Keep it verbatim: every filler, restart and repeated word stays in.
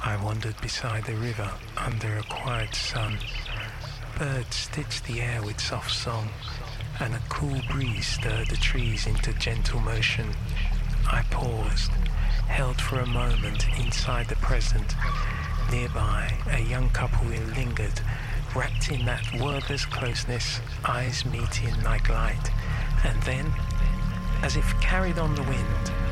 I wandered beside the river under a quiet sun. Birds stitched the air with soft song, and a cool breeze stirred the trees into gentle motion. I paused, held for a moment inside the present. Nearby, a young couple lingered, wrapped in that wordless closeness, eyes meeting like light. And then, as if carried on the wind,